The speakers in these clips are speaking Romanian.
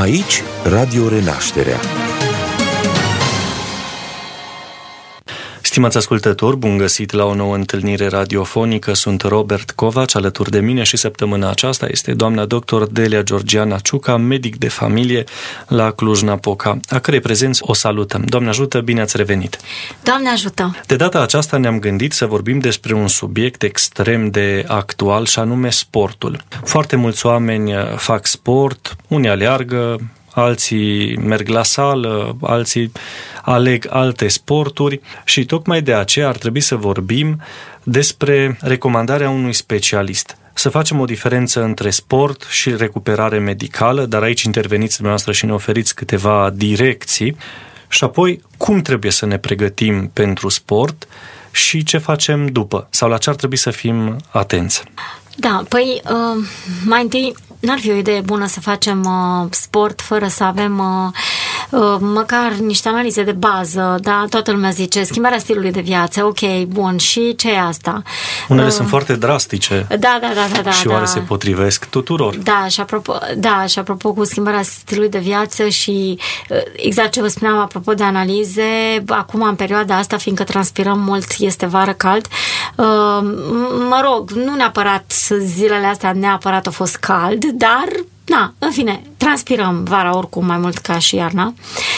Aici Radio Renașterea. Stimați ascultători, bun găsit la o nouă întâlnire radiofonică. Sunt Robert Covaci, alături de mine și săptămâna aceasta este doamna dr. Delia Georgiana Ciuca, medic de familie la Cluj-Napoca, a cărei prezență o salutăm. Doamne ajută, bine ați revenit! Doamne ajută! De data aceasta ne-am gândit să vorbim despre un subiect extrem de actual și anume sportul. Foarte mulți oameni fac sport, unii aleargă, alții merg la sală, alții aleg alte sporturi și tocmai de aceea ar trebui să vorbim despre recomandarea unui specialist. Să facem o diferență între sport și recuperare medicală, dar aici interveniți dumneavoastră și ne oferiți câteva direcții și apoi cum trebuie să ne pregătim pentru sport și ce facem după sau la ce ar trebui să fim atenți. Da, păi mai întâi n-ar fi o idee bună să facem sport fără să avem măcar niște analize de bază, da? Toată lumea zice schimbarea stilului de viață, ok, bun, și ce e asta? Unele sunt foarte drastice. Da. Și oare se potrivesc tuturor? Și apropo cu schimbarea stilului de viață și exact ce vă spuneam apropo de analize, acum în perioada asta, fiindcă transpirăm mult, este vară cald, mă rog, nu neapărat zilele astea neapărat a fost cald, dar în fine, transpirăm vara oricum mai mult ca și iarna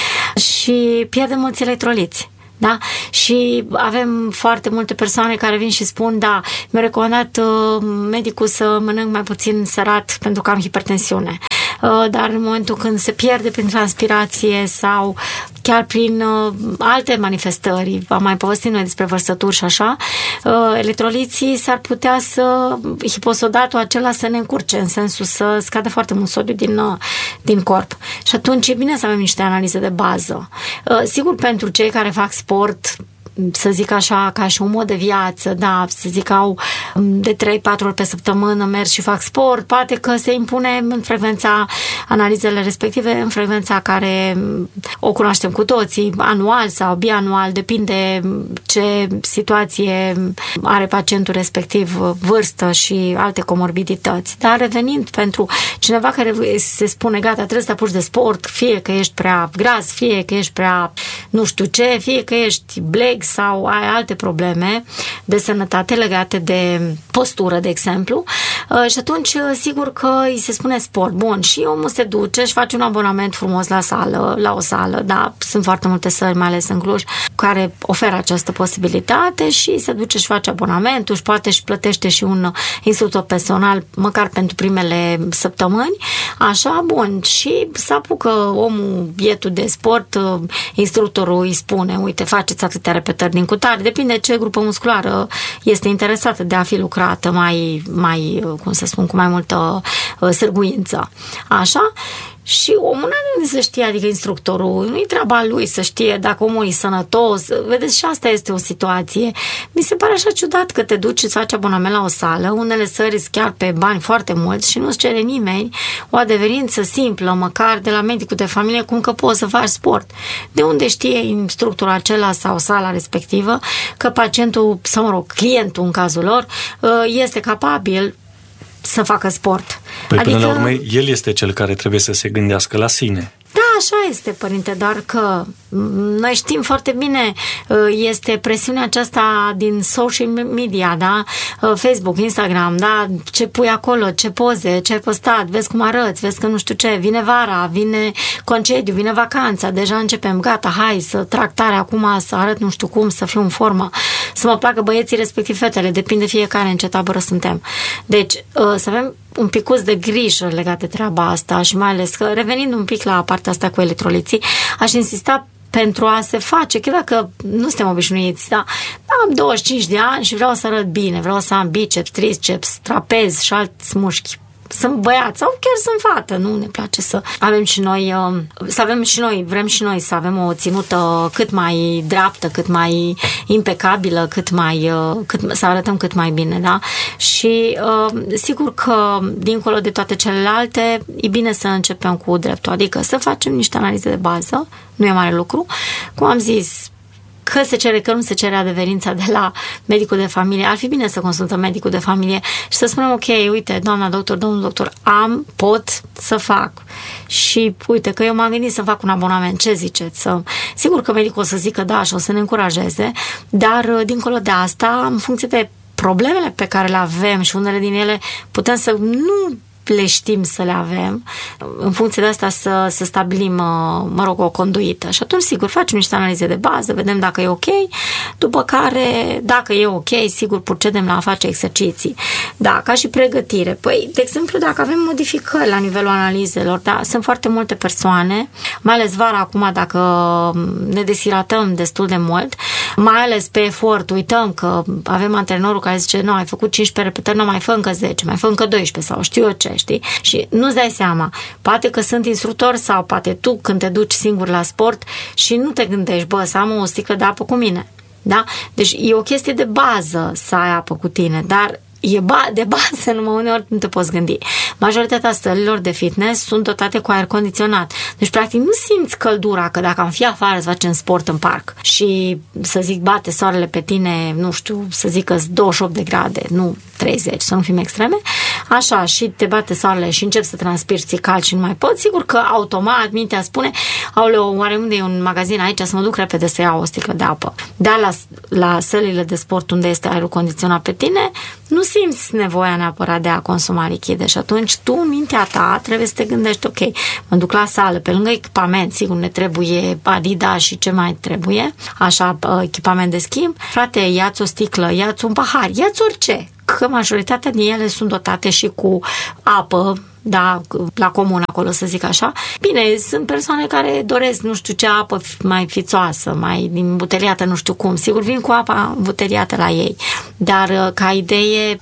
și pierdem mulți electroliți. Da? Și avem foarte multe persoane care vin și spun, da, mi-a recomandat medicul să mănânc mai puțin sărat pentru că am hipertensiune. Dar în momentul când se pierde prin transpirație sau chiar prin alte manifestări, am mai povestit noi despre vărsături și așa, electroliții s-ar putea să, hiposodatul acela să ne încurce, în sensul să scadă foarte mult sodiu din corp. Și atunci e bine să avem niște analize de bază. Sigur, pentru cei care fac sport, să zic așa, ca și un mod de viață, da, să zic au de 3-4 ori pe săptămână merg și fac sport, poate că se impune în frecvența, analizele respective, în frecvența care o cunoaștem cu toții, anual sau bianual, depinde ce situație are pacientul respectiv, vârstă și alte comorbidități. Dar revenind pentru cineva care se spune, gata, trebuie să te apuci de sport, fie că ești prea gras, fie că ești prea nu știu ce, fie că ești bleg sau ai alte probleme de sănătate legate de postură, de exemplu, și atunci sigur că îi se spune sport. Bun, și omul se duce și face un abonament frumos la o sală, da, sunt foarte multe săli, mai ales în Cluj, care oferă această posibilitate și se duce și face abonamentul și poate și plătește și un instructor personal măcar pentru primele săptămâni, așa, bun, și se apucă omul bietul de sport, instructorul îi spune, uite, faceți atâtea repetări din cutare, depinde ce grupă musculară este interesată de a fi lucrată mai cum să spun, cu mai multă sârguință. Așa? Și omul nu are să știe, adică instructorul, nu-i treaba lui să știe dacă omul e sănătos. Vedeți, și asta este o situație. Mi se pare așa ciudat că te duci și îți faci abonament la o sală, unele sări chiar pe bani foarte mulți și nu-ți cere nimeni o adeverință simplă, măcar de la medicul de familie, cum că poți să faci sport. De unde știe instructorul acela sau sala respectivă că pacientul, sau mă rog, clientul în cazul lor, este capabil să facă sport. Păi până la urmă, el este cel care trebuie să se gândească la sine. Da, așa este, părinte, doar că noi știm foarte bine, este presiunea aceasta din social media, da? Facebook, Instagram, da? Ce pui acolo, ce poze, ce ai postat, vezi cum arăți, vezi că nu știu ce, vine vara, vine concediu, vine vacanța, deja începem, gata, hai să trag tare acum, să arăt nu știu cum, să fiu în formă, să mă placă băieții respectiv fetele, depinde fiecare în ce tabără suntem. Deci, să avem un picuț de grijă legat de treaba asta și mai ales că, revenind un pic la partea asta cu electroliții, aș insista pentru a se face, chiar dacă nu suntem obișnuiți, da, am 25 de ani și vreau să arăt bine, vreau să am biceps, triceps, trapez și alți mușchi. Sunt băiat sau chiar sunt fată, nu ne place să avem și noi, vrem și noi să avem o ținută cât mai dreaptă, cât mai impecabilă, să arătăm cât mai bine, da? Și sigur că dincolo de toate celelalte, e bine să începem cu dreptul, adică să facem niște analize de bază, nu e mare lucru. Cum am zis, că se cere, că nu se cere adeverința de la medicul de familie. Ar fi bine să consultăm medicul de familie și să spunem, ok, uite, doamna doctor, domnul doctor, pot să fac. Și uite că eu m-am gândit să fac un abonament. Ce ziceți? Sigur că medicul o să zică da și o să ne încurajeze, dar dincolo de asta, în funcție de problemele pe care le avem și unele din ele putem să nu le știm să le avem, în funcție de asta să stabilim, o conduită. Și atunci, sigur, facem niște analize de bază, vedem dacă e ok, după care, dacă e ok, sigur, procedem la a face exerciții. Da, ca și pregătire. Păi, de exemplu, dacă avem modificări la nivelul analizelor, da, sunt foarte multe persoane, mai ales vara acum, dacă ne deshidratăm destul de mult, mai ales pe efort, uităm că avem antrenorul care zice, nu, ai făcut 15 repetări, nu mai fă încă 10, mai fă încă 12 sau știu eu ce, știi? Și nu-ți dai seama. Poate că sunt instructor sau poate tu când te duci singur la sport și nu te gândești, să am o sticlă de apă cu mine. Da? Deci e o chestie de bază să ai apă cu tine, dar de bază, numai uneori nu te poți gândi. Majoritatea sălilor de fitness sunt dotate cu aer condiționat. Deci, practic, nu simți căldura, că dacă am fi afară să facem sport în parc și, să zic, bate soarele pe tine, nu știu, să zic că 28 de grade, nu 30, să nu fim extreme, așa, și te bate soarele și începi să transpiri, ți cald și nu mai poți, sigur că automat mintea spune, aoleu, oare unde e un magazin aici, să mă duc repede să iau o sticlă de apă. Dar la sălile de sport unde este aerul condiționat pe tine, nu simți nevoia neapărat de a consuma lichide și atunci tu, în mintea ta, trebuie să te gândești, ok, mă duc la sală, pe lângă echipament, sigur ne trebuie Adidas și ce mai trebuie, așa, echipament de schimb, frate, ia-ți o sticlă, ia-ți un pahar, ia-ți orice, că majoritatea din ele sunt dotate și cu apă, da, la comun acolo, să zic așa. Bine, sunt persoane care doresc nu știu ce apă mai fițoasă, mai din buteliată, nu știu cum. Sigur, vin cu apa buteliată la ei. Dar, ca idee,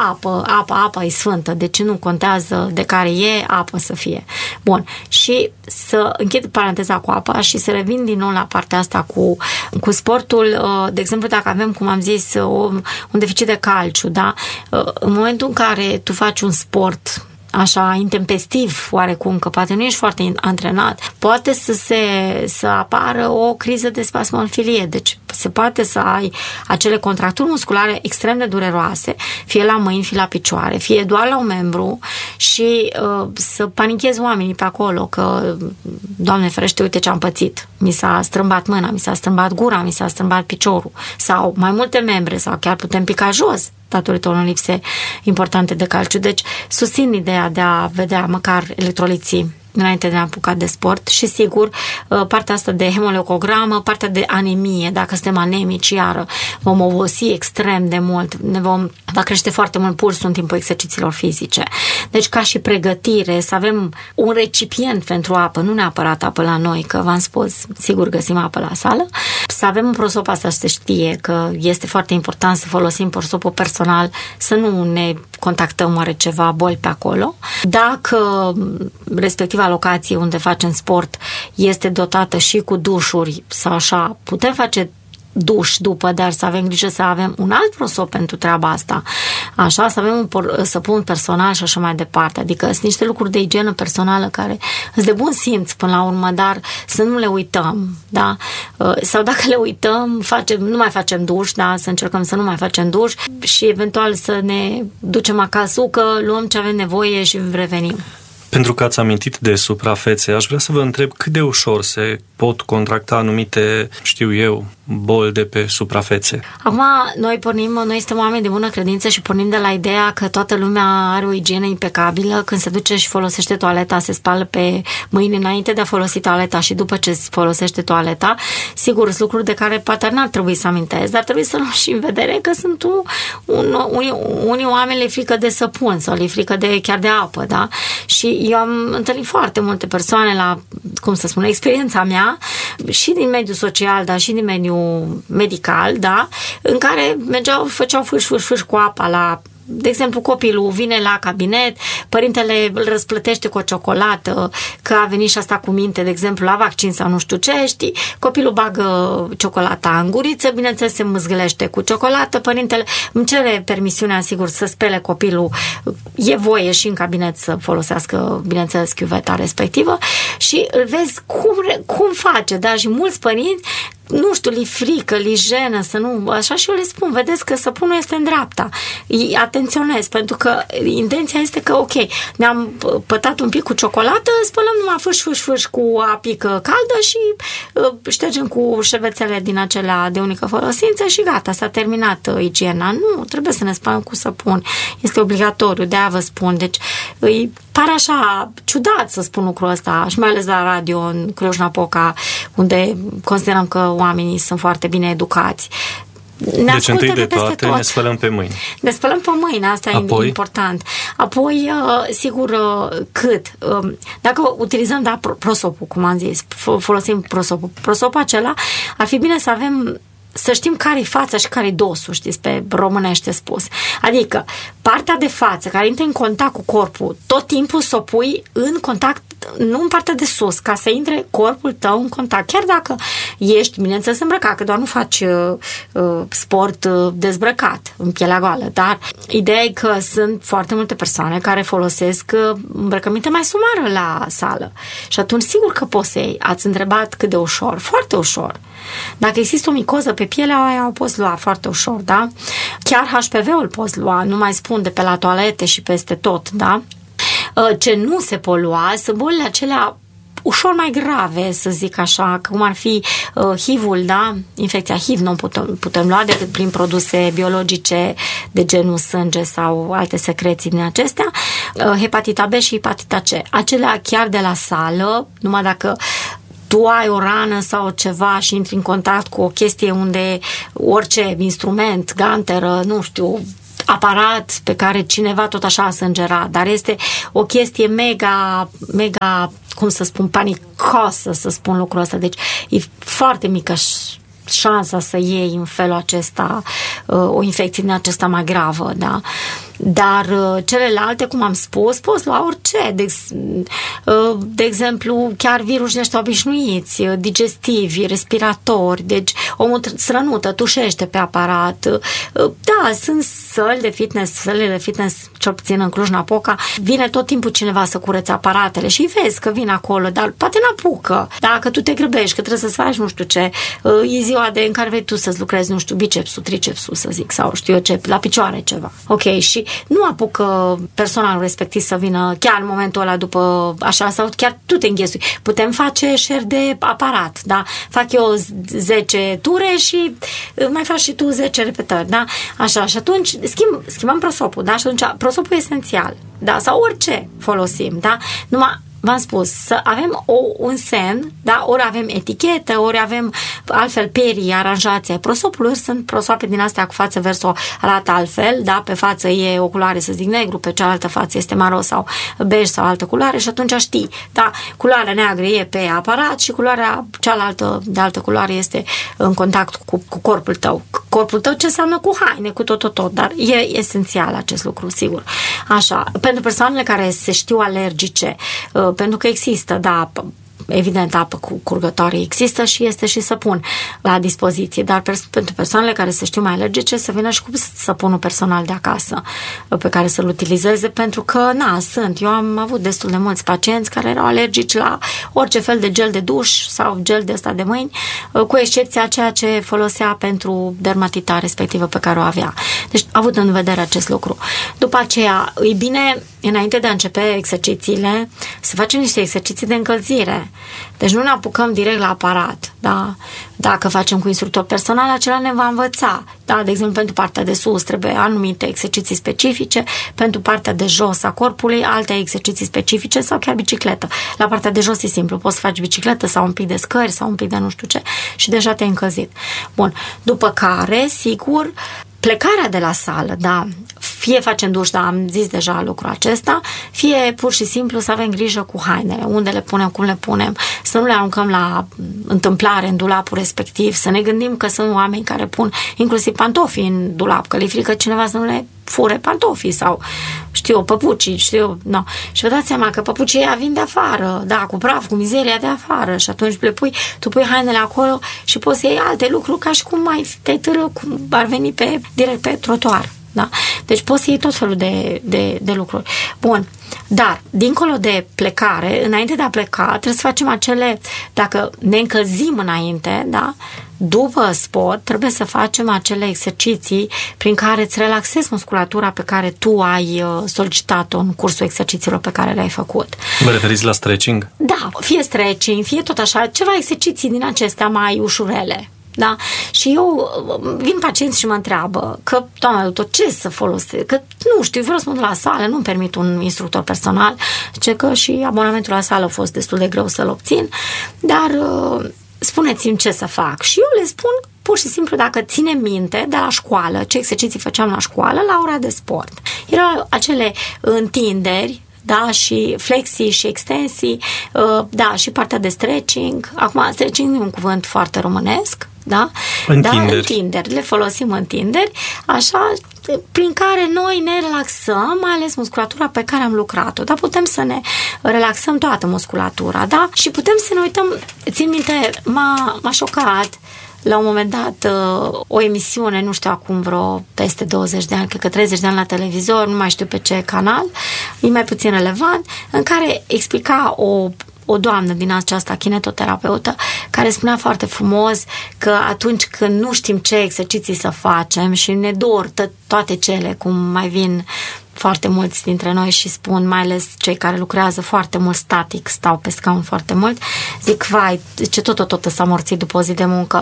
apa e sfântă. Deci nu contează de care e, apă să fie. Bun. Și să închid paranteza cu apa și să revin din nou la partea asta cu sportul. De exemplu, dacă avem, cum am zis, un deficit de calciu, da? În momentul în care tu faci un sport așa intempestiv, oarecum, că poate nu ești foarte antrenat, poate să apară o criză de spasmofilie. Deci se poate să ai acele contracturi musculare extrem de dureroase, fie la mâini, fie la picioare, fie doar la un membru și să panichezi oamenii pe acolo că, Doamne ferește, uite ce am pățit. Mi s-a strâmbat mâna, mi s-a strâmbat gura, mi s-a strâmbat piciorul sau mai multe membre sau chiar putem pica jos datorită unor lipse importante de calciu. Deci susțin ideea de a vedea măcar electroliții înainte de a apuca de sport și sigur partea asta de hemoleucogramă, partea de anemie, dacă suntem anemici, iară vom obosi extrem de mult, va crește foarte mult pulsul în timpul exercițiilor fizice. Deci ca și pregătire, să avem un recipient pentru apă, nu neapărat apă la noi, că v-am spus, sigur găsim apă la sală, să avem un prosop, asta se știe că este foarte important să folosim prosopul personal, să nu ne contactăm oare ceva boli pe acolo. Dacă respectiva locație unde facem sport este dotată și cu dușuri sau așa, putem face duș după, dar să avem grijă să avem un alt prosop pentru treaba asta. Așa, să avem un săpun personal și așa mai departe. Adică sunt niște lucruri de igienă personală care sunt de bun simț până la urmă, dar să nu le uităm, da? Sau dacă le uităm, nu mai facem duș, da? Să încercăm să nu mai facem duș și eventual să ne ducem acasă, că luăm ce avem nevoie și revenim. Pentru că ați amintit de suprafețe, aș vrea să vă întreb cât de ușor se pot contracta anumite, boli de pe suprafețe. Acum, noi suntem oameni de bună credință și pornim de la ideea că toată lumea are o igienă impecabilă. Când se duce și folosește toaleta, se spală pe mâini înainte de a folosi toaleta și după ce folosește toaleta. Sigur, sunt lucruri de care poate n-ar trebui să amintesc, dar trebuie să luăm și în vedere că sunt unii oameni le frică de săpun sau le frică chiar de apă, da? Și eu am întâlnit foarte multe persoane la, experiența mea și din mediul social, dar și din mediul medical, da, în care făceau fâș cu apa de exemplu, copilul vine la cabinet, părintele îl răsplătește cu o ciocolată, că a venit și asta cu minte, de exemplu, la vaccin sau nu știu ce, știi? Copilul bagă ciocolata în guriță, bineînțeles se mâzgălește cu ciocolată, părintele îmi cere permisiunea, sigur, să spele copilul, e voie și în cabinet să folosească, bineînțeles, chiuveta respectivă și îl vezi cum face, da? Și mulți părinți nu știu, li frică, li jenă să nu, așa, și eu le spun, vedeți că săpunul este în dreapta. Atenționez, pentru că intenția este că, ok, ne-am pătat un pic cu ciocolată, spălăm numai fâș cu apică caldă și ștergem cu șervețele din acelea de unică folosință și gata, s-a terminat igiena. Nu, trebuie să ne spălăm cu săpun. Este obligatoriu, de-aia vă spun. Deci, îi pare așa ciudat să spun lucrul ăsta, și mai ales la radio în Cluj-Napoca, unde considerăm că oamenii sunt foarte bine educați. Deci întâi de toate ne spălăm pe mâini. Ne spălăm pe mâini, asta e important. Apoi, sigur, dacă utilizăm, da, prosopul, cum am zis, folosim prosopul acela, ar fi bine să avem, să știm care-i fața și care-i dosul, știți, pe românește spus. Adică, partea de față care intră în contact cu corpul, tot timpul să o pui în contact, nu în partea de sus, ca să intre corpul tău în contact. Chiar dacă ești, bineînțeles, îmbrăcat, că doar nu faci sport dezbrăcat, în pielea goală, dar ideea e că sunt foarte multe persoane care folosesc îmbrăcăminte mai sumară la sală. Și atunci, sigur că poți să iei. Ați întrebat cât de ușor? Foarte ușor. Dacă există o micoză pe pielea aia, o poți lua foarte ușor, da? Chiar HPV-ul poți lua, nu mai spun de pe la toalete și peste tot, da? Ce nu se polua sunt bolile acelea ușor mai grave, să zic așa, cum ar fi HIV-ul, da? Infecția HIV nu putem lua decât prin produse biologice de genul sânge sau alte secreții din acestea, hepatita B și hepatita C. Acelea chiar de la sală, numai dacă tu ai o rană sau ceva și intri în contact cu o chestie unde orice instrument, ganteră, nu știu, aparat pe care cineva tot așa a sângerat, dar este o chestie mega, cum să spun, panicosă, să spun lucrul ăsta. Deci e foarte mică șansa să iei în felul acesta o infecție din acesta mai gravă, da? Dar celelalte, cum am spus, poți lua orice. De exemplu, chiar viruși de ăștia obișnuiți, digestivi, respiratori, deci omul strănută, tușește pe aparat. Da, sunt sălile de fitness, cel puțin în Cluj-Napoca, vine tot timpul cineva să curețe aparatele și vezi că vin acolo, dar poate n-apucă. Dacă tu te grăbești, că trebuie să-ți faci nu știu ce, e ziua în care vrei tu să-ți lucrezi, nu știu, bicepsul, tricepsul, să zic, sau știu eu ce, la picioare ceva. Ok, și nu apucă personalul respectiv să vină chiar în momentul ăla după așa, sau chiar tu te înghesui. Putem face share de aparat, da? Fac eu 10 ture și mai faci și tu 10 repetări, da? Așa, și atunci schimbăm prosopul, da? Și atunci prosopul e esențial, da? Sau orice folosim, da? Numai v-am spus, să avem un semn, da? Ori avem etichetă, ori avem altfel perii aranjați ai prosopului, sunt prosoape din astea cu față verso, arată altfel, da? Pe față e o culoare, să zic, negru, pe cealaltă față este maro sau bej sau altă culoare și atunci știi, da? Culoarea neagră e pe aparat și culoarea cealaltă de altă culoare este în contact cu corpul tău. Corpul tău ce înseamnă cu haine, cu tot, dar e esențial acest lucru, sigur. Așa, pentru persoanele care se știu alergice, pentru că există, da, evident, apă curgătoare există și este și săpun la dispoziție, dar pentru persoanele care se știu mai alergice să vină și cu săpunul personal de acasă pe care să-l utilizeze, pentru că, eu am avut destul de mulți pacienți care erau alergici la orice fel de gel de duș sau gel de ăsta de mâini, cu excepția ceea ce folosea pentru dermatita respectivă pe care o avea. Deci, avut în vedere acest lucru. După aceea, e bine, înainte de a începe exercițiile, să facem niște exerciții de încălzire. Deci nu ne apucăm direct la aparat, da? Dacă facem cu instructor personal, acela ne va învăța. Da? De exemplu, pentru partea de sus trebuie anumite exerciții specifice, pentru partea de jos a corpului alte exerciții specifice sau chiar bicicletă. La partea de jos e simplu, poți să faci bicicletă sau un pic de scări sau un pic de nu știu ce și deja te-ai încălzit. Bun, după care, sigur, plecarea de la sală, da, fie facem duș, da, am zis deja lucrul acesta, fie pur și simplu să avem grijă cu hainele, unde le punem, cum le punem, să nu le aruncăm la întâmplare în dulapul respectiv, să ne gândim că sunt oameni care pun inclusiv pantofii în dulap, că le frică cineva să nu le fure pantofii sau, păpucii, Și vă dați seama că păpucii ăia vin de afară, da, cu praf, cu mizeria de afară și atunci tu pui hainele acolo și poți să iei alte lucruri ca și cum te-ai târâ, cum ar veni direct pe trotuar. Da? Deci poți să iei tot felul de lucruri. Bun, dar dincolo de plecare, înainte de a pleca, trebuie să facem dacă ne încălzim înainte, da? după sport trebuie să facem acele exerciții prin care îți relaxezi musculatura pe care tu ai solicitat-o în cursul exercițiilor pe care le-ai făcut. Vă referiți la stretching? Da, fie stretching, fie tot așa, ceva exerciții din acestea mai ușurele. Da? Și eu vin pacienți și mă întreabă că, doamna doctor, ce să folosesc? Că nu știu, vreau să mă duc la sală, nu-mi permit un instructor personal, ce că și abonamentul la sală a fost destul de greu să-l obțin, dar spuneți-mi ce să fac. Și eu le spun pur și simplu, dacă ținem minte de la școală, ce exerciții făceam la școală, la ora de sport. Erau acele întinderi, da, și flexii și extensii, da, și partea de stretching. Acum, stretching e un cuvânt foarte românesc, da? Întinderi. Da, întinderi, le folosim întinderi, așa, prin care noi ne relaxăm, mai ales musculatura pe care am lucrat-o, dar putem să ne relaxăm toată musculatura, da? Și putem să ne uităm, țin minte, m-a șocat la un moment dat o emisiune, nu știu acum vreo peste 20 de ani, cred că 30 de ani la televizor, nu mai știu pe ce canal, e mai puțin relevant, în care explica o doamnă din aceasta, kinetoterapeută, care spunea foarte frumos că atunci când nu știm ce exerciții să facem și ne dor toate cele, cum mai vin foarte mulți dintre noi și spun, mai ales cei care lucrează foarte mult static, stau pe scaun foarte mult, zic, vai, ce tot s-a morțit după o zi de muncă.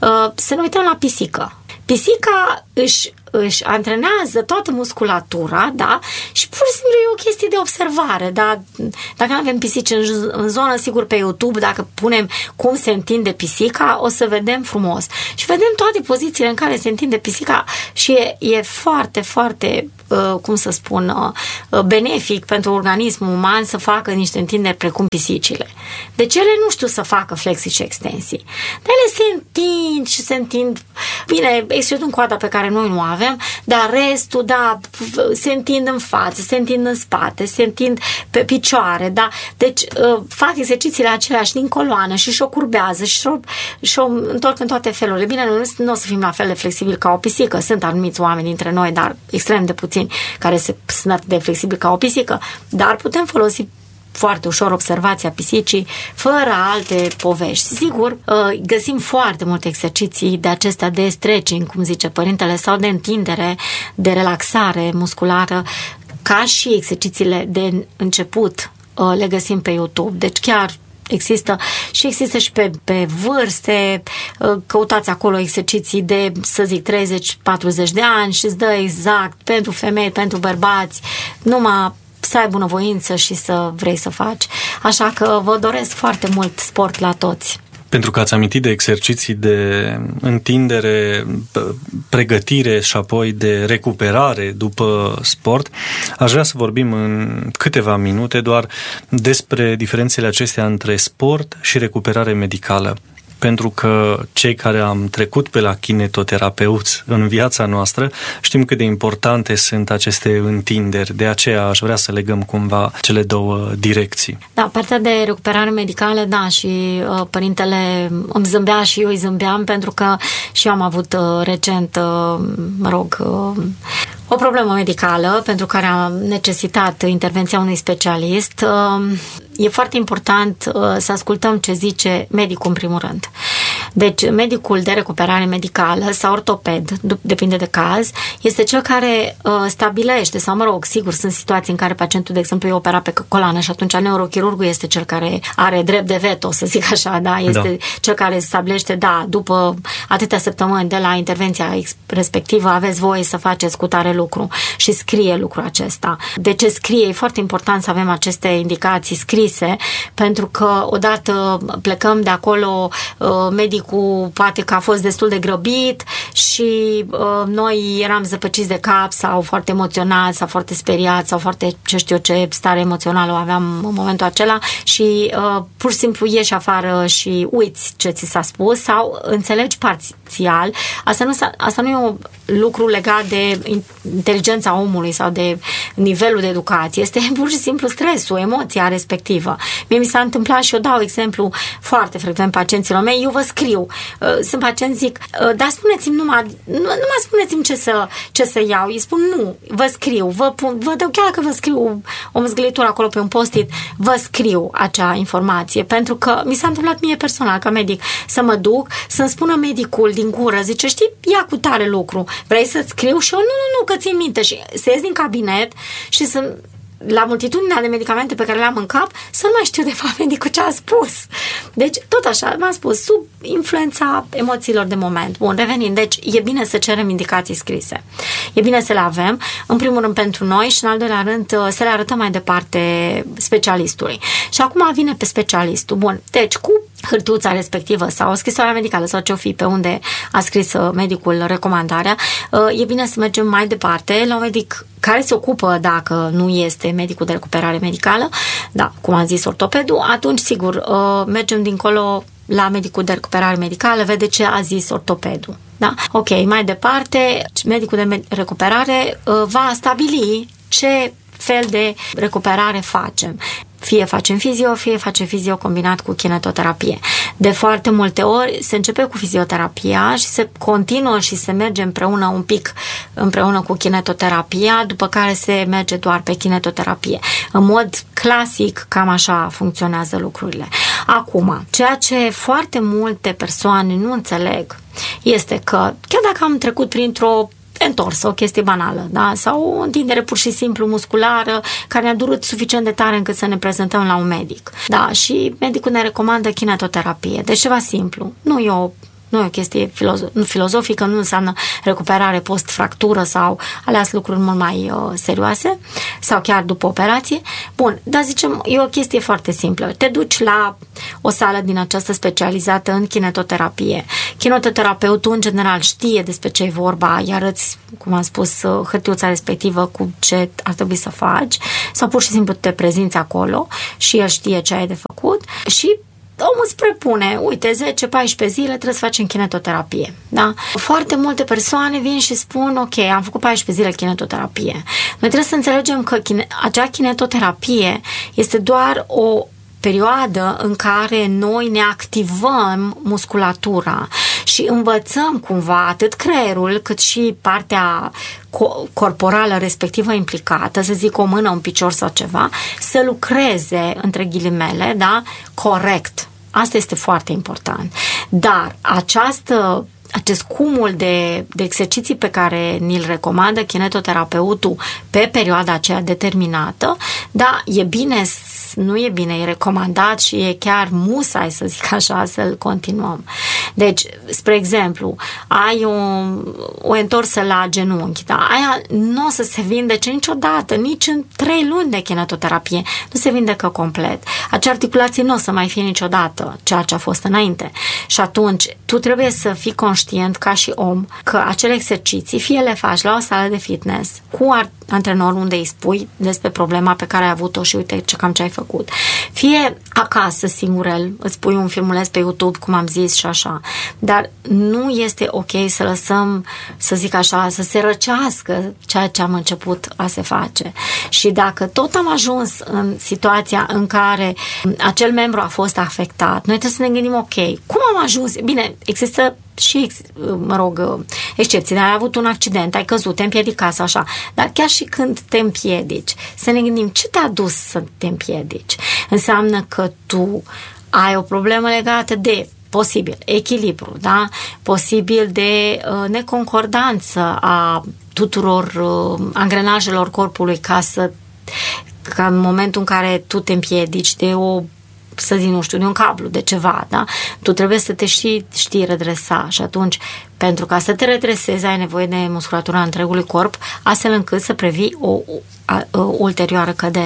Să ne uităm la pisică. Pisica își antrenează toată musculatura, da? Și pur și simplu e o chestie de observare, da? Dacă nu avem pisici în zonă, sigur pe YouTube, dacă punem cum se întinde pisica, o să vedem frumos. Și vedem toate pozițiile în care se întinde pisica și e foarte, foarte, cum să spun, benefic pentru organismul uman să facă niște întinderi precum pisicile. Deci ele nu știu să facă flexii și extensii. Dar ele se întind și se întind, bine, exceptând coada pe care noi nu avem, dar restul, da, se întind în față, se întind în spate, se întind pe picioare, da? Deci fac exercițiile aceleași din coloană și o curbează și o întorc în toate felurile. Bine, nu o să fim la fel de flexibili ca o pisică. Sunt anumiți oameni dintre noi, dar extrem de puțini care sunt atât de flexibili ca o pisică, dar putem folosi foarte ușor observația pisicii, fără alte povești. Sigur, găsim foarte multe exerciții de acestea de stretching, cum zice părintele, sau de întindere, de relaxare musculară, ca și exercițiile de început le găsim pe YouTube. Deci chiar există și pe vârste, căutați acolo exerciții de, să zic, 30-40 de ani și îți dă exact pentru femei, pentru bărbați, numai să ai bunăvoință și să vrei să faci. Așa că vă doresc foarte mult sport la toți. Pentru că ați amintit de exerciții de întindere, pregătire și apoi de recuperare după sport, aș vrea să vorbim în câteva minute doar despre diferențele acestea între sport și recuperare medicală. Pentru că cei care am trecut pe la kinetoterapeuți în viața noastră știm cât de importante sunt aceste întinderi. De aceea aș vrea să legăm cumva cele două direcții. Da, partea de recuperare medicală, da, și părintele îmi zâmbea și eu îi zâmbeam pentru că și eu am avut recent, o problemă medicală pentru care am necesitat intervenția unui specialist. E foarte important să ascultăm ce zice medicul în primul rând. Deci, medicul de recuperare medicală sau ortoped, depinde de caz, este cel care stabilește, sau sigur, sunt situații în care pacientul, de exemplu, e operat pe coloană și atunci neurochirurgul este cel care are drept de veto, să zic așa, da? Este cel care stabilește, da, după atâtea săptămâni de la intervenția respectivă aveți voie să faceți cu tare lucru și scrie lucrul acesta. De ce scrie? E foarte important să avem aceste indicații scrise, pentru că odată plecăm de acolo, medicul poate că a fost destul de grăbit și noi eram zăpăciți de cap sau foarte emoționați sau foarte speriați sau foarte, ce știu eu, ce stare emoțională o aveam în momentul acela și pur și simplu ieși afară și uiți ce ți s-a spus sau înțelegi parțial. Asta nu e lucru legat de inteligența omului sau de nivelul de educație. Este pur și simplu stresul, emoția respectivă. Mie mi s-a întâmplat și eu dau exemplu foarte frecvent pacienților mei, eu vă scriu. Sunt pacienți, zic, dar spuneți-mi numai spuneți-mi ce să iau. Îi spun nu, vă scriu, vă dau, chiar dacă vă scriu o măzgălitură acolo pe un post-it, vă scriu acea informație, pentru că mi s-a întâmplat mie personal ca medic să mă duc, să-mi spună medicul din gură, zice, știi, ia cu tare lucru, vrei să-ți scriu? Și eu, nu, că țin minte, și să ies din cabinet și să, la multitudinea de medicamente pe care le am în cap, să nu mai știu de fapt medicul ce a spus. Deci, tot așa, m-am spus, sub influența emoțiilor de moment. Bun, revenind, deci e bine să cerem indicații scrise. E bine să le avem, în primul rând pentru noi și în al doilea rând să le arătăm mai departe specialistului. Și acum vine pe specialistul. Bun, deci cu hârtiuța respectivă sau scrisoarea medicală sau ce-o fi pe unde a scris medicul recomandarea, e bine să mergem mai departe la un medic care se ocupă, dacă nu este medicul de recuperare medicală, da, cum am zis, ortopedul, atunci, sigur, mergem dincolo la medicul de recuperare medicală, vede ce a zis ortopedul. Da? Ok, mai departe, medicul de recuperare va stabili ce fel de recuperare facem. Fie facem fizio combinat cu kinetoterapie. De foarte multe ori se începe cu fizioterapia și se continuă și se merge împreună un pic împreună cu kinetoterapia, după care se merge doar pe kinetoterapie. În mod clasic, cam așa funcționează lucrurile. Acum, ceea ce foarte multe persoane nu înțeleg este că, chiar dacă am trecut printr-o întorsă, o chestie banală, da? Sau o întindere pur și simplu musculară care ne-a durut suficient de tare încât să ne prezentăm la un medic. Da, și medicul ne recomandă kinetoterapie. Deci ceva simplu. Nu e o chestie filozofică, nu înseamnă recuperare post-fractură sau alea lucruri mult mai serioase sau chiar după operație. Bun, dar zicem, e o chestie foarte simplă. Te duci la o sală din aceasta specializată în kinetoterapie. Kinetoterapeutul în general știe despre ce e vorba, îi arăți, cum am spus, hârtiuța respectivă cu ce ar trebui să faci sau pur și simplu te prezinți acolo și el știe ce ai de făcut și omul îți prepune, uite, 10-14 zile trebuie să facem kinetoterapie. Da? Foarte multe persoane vin și spun, ok, am făcut 14 zile kinetoterapie. Noi trebuie să înțelegem că acea kinetoterapie este doar o perioadă în care noi ne activăm musculatura și învățăm cumva atât creierul cât și partea corporală respectivă implicată, să zic o mână, un picior sau ceva, să lucreze, între ghilimele, da, corect. Asta este foarte important. Dar acest cumul de exerciții pe care ni-l recomandă kinetoterapeutul pe perioada aceea determinată, da, e bine, nu e bine, e recomandat și e chiar musai, să zic așa, să-l continuăm. Deci, spre exemplu, ai o întorsă la genunchi, da, aia nu o să se vindece niciodată, nici în 3 luni de kinetoterapie, nu se vindecă complet. Acea articulație nu o să mai fie niciodată ceea ce a fost înainte. Și atunci, tu trebuie să fii conștient ca și om că acele exerciții, fie le faci la o sală de fitness cu antrenor unde îi spui despre problema pe care ai avut-o și uite ce ai făcut, fie acasă singurel, îți pui un filmuleț pe YouTube, cum am zis și așa, dar nu este ok să lăsăm, să zic așa, să se răcească ceea ce am început a se face. Și dacă tot am ajuns în situația în care acel membru a fost afectat, noi trebuie să ne gândim, ok, cum am ajuns? Bine, există și, excepții, ai avut un accident, ai căzut, te împiedicat sau așa, dar chiar și când te împiedici, să ne gândim ce te-a dus să te împiedici. Înseamnă că tu ai o problemă legată de posibil echilibru, da? Posibil de neconcordanță a tuturor angrenajelor corpului ca în momentul în care tu te împiedici de să zic, nu știu, de un cablu, de ceva, da? Tu trebuie să te știi redresa și atunci, pentru ca să te redresezi, ai nevoie de musculatura întregului corp, astfel încât să previi o ulterioară cădere.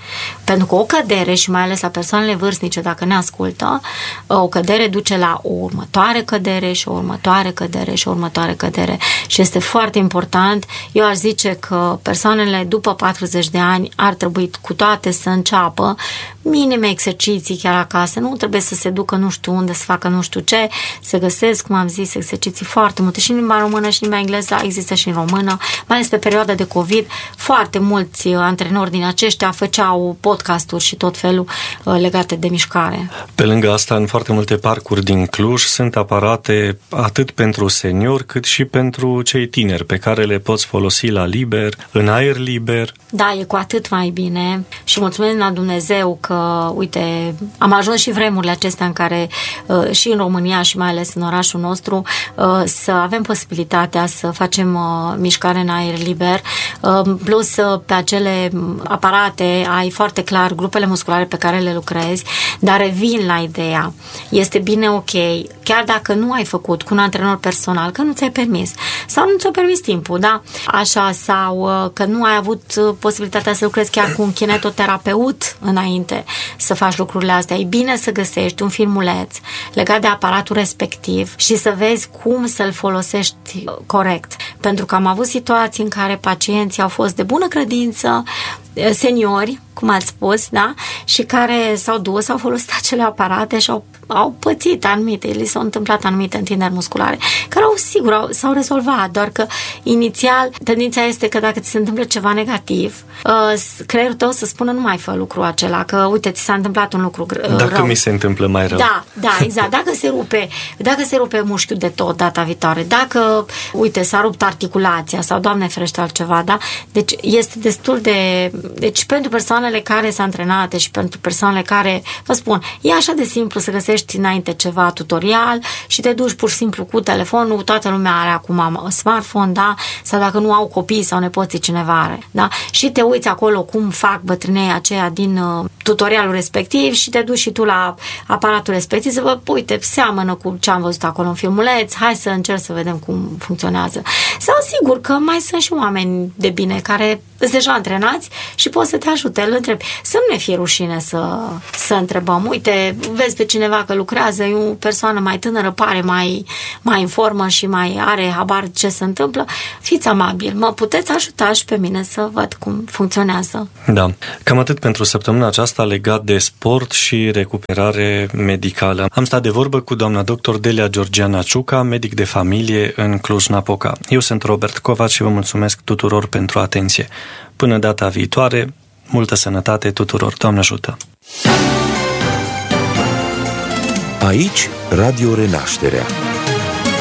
Pentru că o cădere, și mai ales la persoanele vârstnice, dacă ne ascultă, o cădere duce la o următoare cădere și o următoare cădere și o următoare cădere. Și este foarte important. Eu aș zice că persoanele după 40 de ani ar trebui cu toate să înceapă minime exerciții chiar acasă. Nu trebuie să se ducă nu știu unde, să facă nu știu ce. Se găsesc, cum am zis, exerciții foarte multe și în limba română și în limba engleză, există și în română. Mai ales pe perioada de COVID, foarte mulți antrenori din aceștia făceau podcasturi și tot felul legate de mișcare. Pe lângă asta, în foarte multe parcuri din Cluj sunt aparate atât pentru seniori cât și pentru cei tineri, pe care le poți folosi la liber, în aer liber. Da, e cu atât mai bine și mulțumesc la Dumnezeu că, uite, am ajuns și vremurile acestea în care și în România și mai ales în orașul nostru să avem posibilitatea să facem mișcare în aer liber, plus pe acele aparate ai foarte clar grupele musculare pe care le lucrezi, dar revin la ideea. Este bine, ok, chiar dacă nu ai făcut cu un antrenor personal, că nu ți-ai permis sau nu ți-a permis timpul, da? Așa, sau că nu ai avut posibilitatea să lucrezi chiar cu un kinetoterapeut înainte să faci lucrurile astea. E bine să găsești un filmuleț legat de aparatul respectiv și să vezi cum să-l folosești corect. Pentru că am avut situații în care pacienții au fost de bună credință, seniori, cum ați spus, da? Și care s-au dus, au folosit acele aparate și au pățit anumite, li s-au întâmplat anumite întinderi musculare, care sigur s-au rezolvat, doar că inițial tendința este că dacă ți se întâmplă ceva negativ, creierul tău să spună nu mai fă lucrul acela, că uite, ți s-a întâmplat un lucru dacă rău. Mi se întâmplă mai rău. Da, exact. Dacă se rupe mușchiul de tot data viitoare, dacă, uite, s-a rupt articulația sau, Doamne ferește, altceva, da? Deci este destul de... Deci pentru persoanele care s-au antrenate și pentru persoanele care, vă spun, e așa de simplu să găsești înainte ceva tutorial și te duci pur și simplu cu telefonul, toată lumea are acum smartphone, da? Sau dacă nu au copii sau nepoții, cineva are, da? Și te uiți acolo cum fac bătrânei aceia din tutorialul respectiv și te duci și tu la aparatul respectiv să vă, uite, seamănă cu ce am văzut acolo în filmuleț, hai să încerc să vedem cum funcționează. Sau sigur că mai sunt și oameni de bine care sunt deja antrenați și pot să te ajute, îl întrebi. Să nu ne fie rușine să întrebăm. Uite, vezi pe cineva că lucrează, e o persoană mai tânără, pare mai în formă și mai are habar ce se întâmplă. Fiți amabil, mă puteți ajuta și pe mine să văd cum funcționează. Da, cam atât pentru săptămâna aceasta legat de sport și recuperare medicală. Am stat de vorbă cu doamna doctor Delia Georgiana Ciuca, medic de familie în Cluj-Napoca. Eu sunt Robert Covaci și vă mulțumesc tuturor pentru atenție. Până data viitoare, multă sănătate tuturor. Doamne ajută! Aici, Radio Renașterea.